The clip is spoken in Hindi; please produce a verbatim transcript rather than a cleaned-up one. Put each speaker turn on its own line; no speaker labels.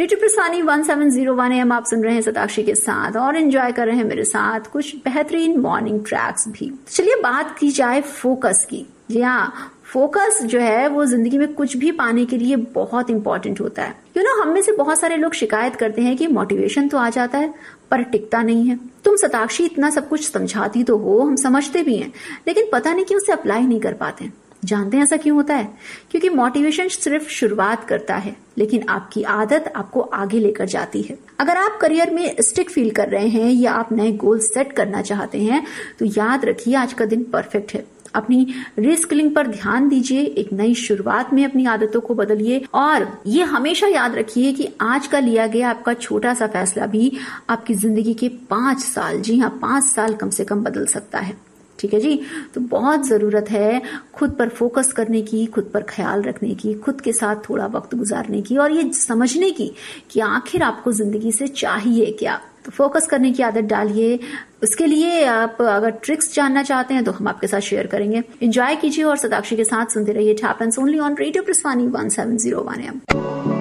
Radio प्रस्थानी one seven zero one M आप सुन रहे हैं सताक्षी के साथ और एंजॉय कर रहे हैं मेरे साथ कुछ बेहतरीन मॉर्निंग ट्रैक्स भी। चलिए बात की जाए फोकस की। जी हाँ, फोकस जो है वो जिंदगी में कुछ भी पाने के लिए बहुत इंपॉर्टेंट होता है। यू नो, हम में से बहुत सारे लोग शिकायत करते हैं कि मोटिवेशन तो आ जाता है पर टिकता नहीं है। तुम सताक्षी इतना सब कुछ समझाती तो हो, हम समझते भी हैं, लेकिन पता नहीं क्यों उसे अप्लाई नहीं कर पाते। जानते हैं ऐसा क्यों होता है? क्योंकि मोटिवेशन सिर्फ शुरुआत करता है, लेकिन आपकी आदत आपको आगे लेकर जाती है। अगर आप करियर में स्टिक फील कर रहे हैं या आप नए गोल सेट करना चाहते हैं तो याद रखिए आज का दिन परफेक्ट है। अपनी रीस्किलिंग पर ध्यान दीजिए, एक नई शुरुआत में अपनी आदतों को बदलिए और ये हमेशा याद रखिए कि आज का लिया गया आपका छोटा सा फैसला भी आपकी जिंदगी के पांच साल, जी हाँ पांच साल कम से कम बदल सकता है। ठीक है जी, तो बहुत जरूरत है खुद पर फोकस करने की, खुद पर ख्याल रखने की, खुद के साथ थोड़ा वक्त गुजारने की और ये समझने की कि आखिर आपको जिंदगी से चाहिए क्या। तो फोकस करने की आदत डालिए। उसके लिए आप अगर ट्रिक्स जानना चाहते हैं तो हम आपके साथ शेयर करेंगे। एंजॉय कीजिए और सताक्षी के साथ सुनते रहिए tap and only on radio प्रस्थानी one seven zero one M.